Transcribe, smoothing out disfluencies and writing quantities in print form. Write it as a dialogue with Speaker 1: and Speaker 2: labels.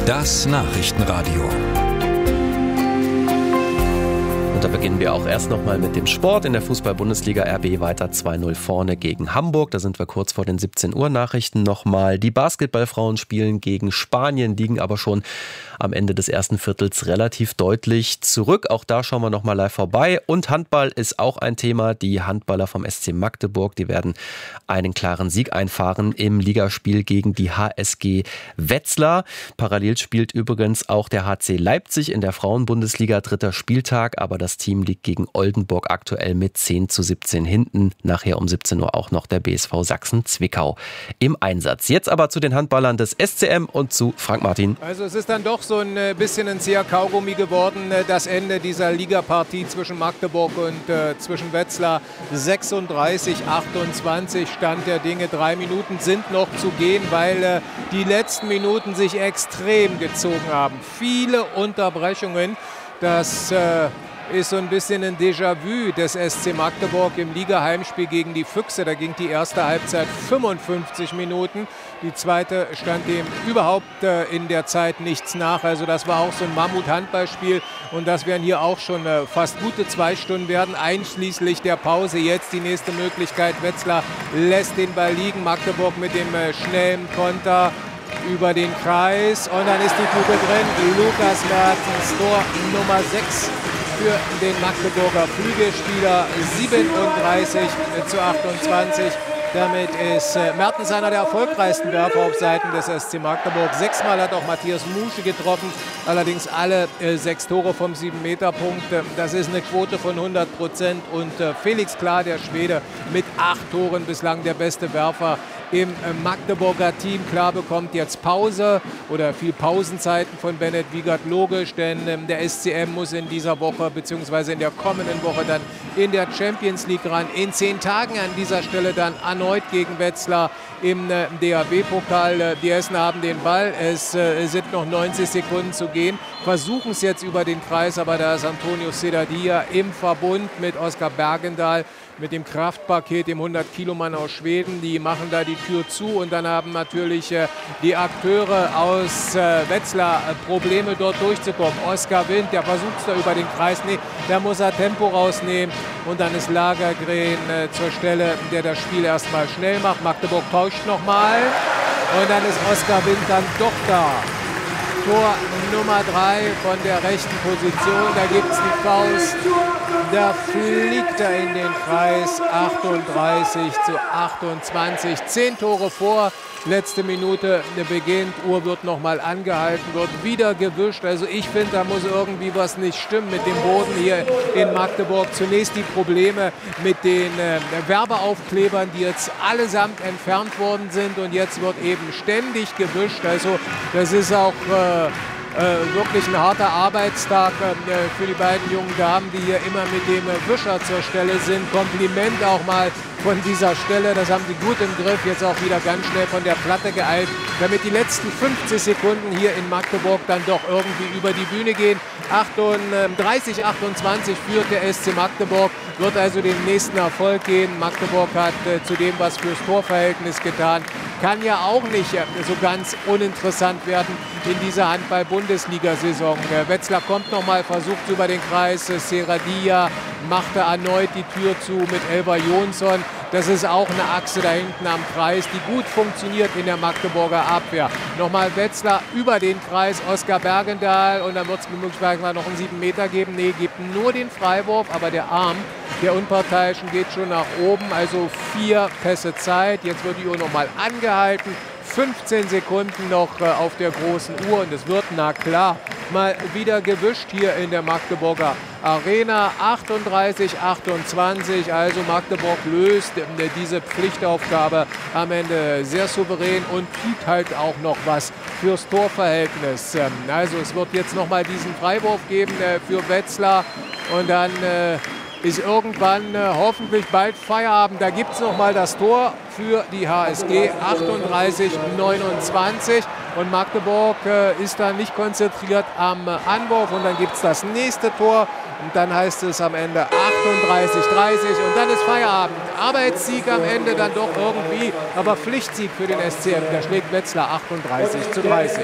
Speaker 1: Das Nachrichtenradio.
Speaker 2: Und da beginnen wir auch erst nochmal mit dem Sport. In der Fußball-Bundesliga RB weiter 2-0 vorne gegen Hamburg. Da sind wir kurz vor den 17 Uhr Nachrichten nochmal. Die Basketballfrauen spielen gegen Spanien, liegen aber schon am Ende des ersten Viertels relativ deutlich zurück. Auch da schauen wir nochmal live vorbei. Und Handball ist auch ein Thema. Die Handballer vom SC Magdeburg, die werden einen klaren Sieg einfahren im Ligaspiel gegen die HSG Wetzlar. Parallel spielt übrigens auch der HC Leipzig in der Frauenbundesliga, 3. Spieltag. Aber das Team liegt gegen Oldenburg aktuell mit 10:17 hinten. Nachher um 17 Uhr auch noch der BSV Sachsen-Zwickau im Einsatz. Jetzt aber zu den Handballern des SCM und zu Frank Martin.
Speaker 3: Also es ist dann doch so ein bisschen ein zäher Kaugummi geworden, das Ende dieser Ligapartie zwischen Magdeburg und zwischen Wetzlar. 36:28 Stand der Dinge. 3 Minuten sind noch zu gehen, weil die letzten Minuten sich extrem gezogen haben. Viele Unterbrechungen. Das ist so ein bisschen ein Déjà-vu des SC Magdeburg im Liga-Heimspiel gegen die Füchse. Da ging die erste Halbzeit 55 Minuten. Die zweite stand dem überhaupt in der Zeit nichts nach. Also das war auch so ein Mammut-Handballspiel. Und das werden hier auch schon fast gute 2 Stunden werden, einschließlich der Pause. Jetzt die nächste Möglichkeit. Wetzlar lässt den Ball liegen. Magdeburg mit dem schnellen Konter über den Kreis. Und dann ist die Kugel drin. Lukas Mertens, Tor Nummer 6. Für den Magdeburger Flügelspieler, 37:28. Damit ist Mertens einer der erfolgreichsten Werfer auf Seiten des SC Magdeburg. 6-mal hat auch Matthias Musche getroffen, allerdings alle 6 Tore vom 7-Meter-Punkt. Das ist eine Quote von 100%. Und Felix Klar, der Schwede, mit 8 Toren bislang der beste Werfer im Magdeburger Team. Klar bekommt jetzt Pause oder viel Pausenzeiten von Bennett Wiegert, logisch, denn der SCM muss in dieser Woche bzw. in der kommenden Woche dann in der Champions League ran. In 10 Tagen an dieser Stelle dann erneut gegen Wetzlar im DHB-Pokal. Die Hessen haben den Ball, es sind noch 90 Sekunden zu gehen, versuchen es jetzt über den Kreis, aber da ist Antonio Sedadia im Verbund mit Oskar Bergendahl, mit dem Kraftpaket, dem 100-Kilo-Mann aus Schweden. Die machen da die Tür zu und dann haben natürlich die Akteure aus Wetzlar Probleme, dort durchzukommen. Oskar Wind, der versucht es da über den Kreis. Nee, da muss er Tempo rausnehmen. Und dann ist Lagergren zur Stelle, der das Spiel erstmal schnell macht. Magdeburg tauscht nochmal. Und dann ist Oskar Wind dann doch da. Tor Nummer 3 von der rechten Position. Da gibt es die Faust. Da fliegt er in den Kreis. 38:28. 10 Tore vor. Letzte Minute beginnt. Uhr wird nochmal angehalten, wird wieder gewischt. Also ich finde, da muss irgendwie was nicht stimmen mit dem Boden hier in Magdeburg. Zunächst die Probleme mit den Werbeaufklebern, die jetzt allesamt entfernt worden sind. Und jetzt wird eben ständig gewischt. Also das ist auch wirklich ein harter Arbeitstag für die beiden jungen Damen, die hier immer mit dem Wischer zur Stelle sind. Kompliment auch mal von dieser Stelle, das haben sie gut im Griff, jetzt auch wieder ganz schnell von der Platte geeilt, damit die letzten 50 Sekunden hier in Magdeburg dann doch irgendwie über die Bühne gehen. 30:28 führt der SC Magdeburg, wird also den nächsten Erfolg gehen. Magdeburg hat zu dem, was fürs Torverhältnis getan, kann ja auch nicht so ganz uninteressant werden in dieser Handball-Bundesliga-Saison. Wetzlar kommt nochmal, versucht über den Kreis. Seradia machte erneut die Tür zu mit Elva Jonsson. Das ist auch eine Achse da hinten am Kreis, die gut funktioniert in der Magdeburger Abwehr. Nochmal Wetzlar über den Kreis, Oskar Bergendahl, und dann wird es möglicherweise noch einen 7 Meter geben. Nee, gibt nur den Freiwurf, aber der Arm der Unparteiischen geht schon nach oben. Also 4 Pässe Zeit. Jetzt wird die Uhr nochmal angehalten. 15 Sekunden noch auf der großen Uhr und es wird, na klar, mal wieder gewischt hier in der Magdeburger Arena. 38:28, also Magdeburg löst diese Pflichtaufgabe am Ende sehr souverän und tut halt auch noch was fürs Torverhältnis. Also es wird jetzt nochmal diesen Freiwurf geben für Wetzlar und dann ist irgendwann hoffentlich bald Feierabend. Da gibt es nochmal das Tor für die HSG, 38:29. Und Magdeburg ist dann nicht konzentriert am Anwurf. Und dann gibt es das nächste Tor. Und dann heißt es am Ende 38:30. Und dann ist Feierabend. Arbeitssieg am Ende dann doch irgendwie. Aber Pflichtsieg für den SCM. Da schlägt Wetzlar 38:30.